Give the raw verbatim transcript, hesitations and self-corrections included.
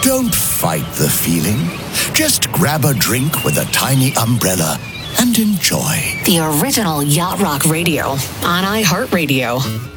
Don't fight the feeling. Just grab a drink with a tiny umbrella and enjoy. The original Yacht Rock Radio on iHeartRadio.